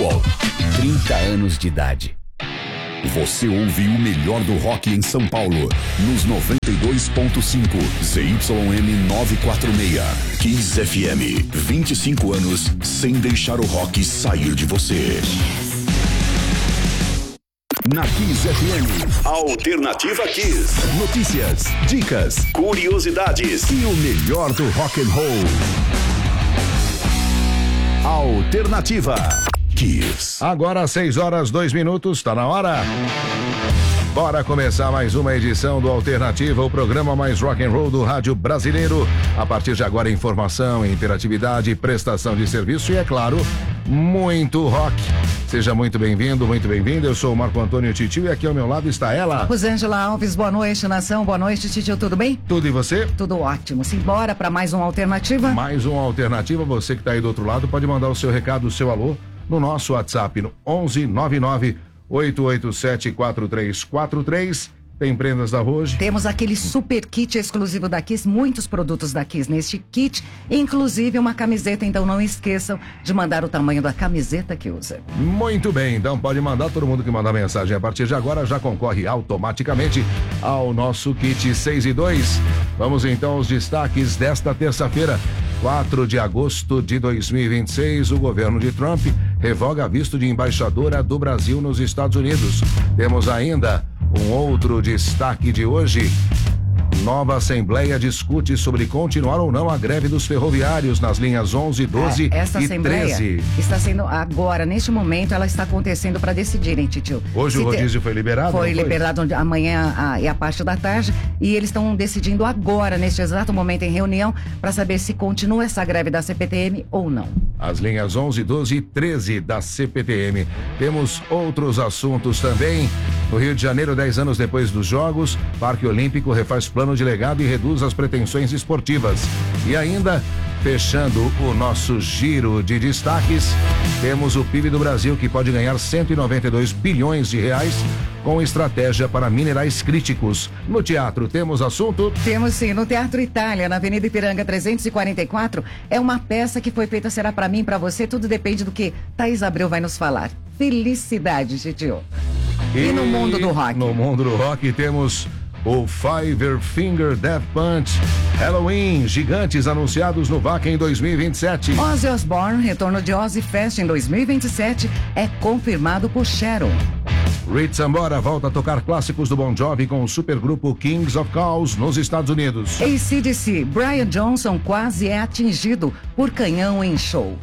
atual. 30 anos de idade. Você ouve o melhor do rock em São Paulo, nos 92.5 ZYM 946. Kiss FM, 25 anos sem deixar o rock sair de você. Na Kiss FM, Alternativa Kiss. Notícias, dicas, curiosidades e o melhor do rock and roll. Alternativa Kiss. Agora 6h02, tá na hora. Bora começar mais uma edição do Alternativa, o programa mais rock and roll do rádio brasileiro. A partir de agora, informação, interatividade, prestação de serviço e, é claro, muito rock. Seja muito bem-vindo, muito bem-vinda. Eu sou o Marco Antônio Titio e aqui ao meu lado está ela. Rosângela Alves, boa noite, nação. Boa noite, Titio, tudo bem? Tudo e você? Tudo ótimo. Simbora para mais uma Alternativa? Mais uma Alternativa. Você que está aí do outro lado pode mandar o seu recado, o seu alô, no nosso WhatsApp, no 1199-887-4343. Tem prendas da Roge. Temos aquele super kit exclusivo da Kiss, muitos produtos da Kiss neste kit, inclusive uma camiseta, então não esqueçam de mandar o tamanho da camiseta que usa. Muito bem, então pode mandar, todo mundo que mandar mensagem a partir de agora já concorre automaticamente ao nosso kit 6 e 2. Vamos então aos destaques desta terça-feira, 4 de agosto de 2026, o governo de Trump revoga visto de embaixadora do Brasil nos Estados Unidos. Temos ainda um outro destaque de hoje. Nova Assembleia discute sobre continuar ou não a greve dos ferroviários nas linhas 11, 12 essa e Assembleia 13. Está sendo agora, neste momento, ela está acontecendo para decidirem, Titio. Hoje o rodízio foi liberado? Foi liberado amanhã e a parte da tarde, e eles estão decidindo agora, neste exato momento, em reunião, para saber se continua essa greve da CPTM ou não. As linhas 11, 12 e 13 da CPTM. Temos outros assuntos também. No Rio de Janeiro, 10 anos depois dos Jogos, Parque Olímpico refaz plano de legado e reduz as pretensões esportivas. E ainda, fechando o nosso giro de destaques, temos o PIB do Brasil que pode ganhar 192 bilhões de reais com estratégia para minerais críticos. No teatro, temos assunto? Temos sim, no Teatro Itália, na Avenida Ipiranga 344, é uma peça que foi feita, será para mim, para você, tudo depende do que Thaís Abreu vai nos falar. Felicidade, Titio. E no mundo do rock? No mundo do rock temos o Five Finger Death Punch, Halloween, gigantes anunciados no Wacken em 2027. Ozzy Osbourne, retorno de Ozzy Fest em 2027, é confirmado por Sharon. Rita Sambora volta a tocar clássicos do Bon Jovi com o supergrupo Kings of Chaos nos Estados Unidos. AC/DC, Brian Johnson quase é atingido por canhão em show.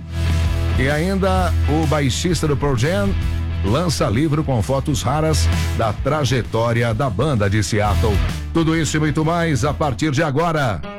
E ainda o baixista do Pearl Jam lança livro com fotos raras da trajetória da banda de Seattle. Tudo isso e muito mais a partir de agora.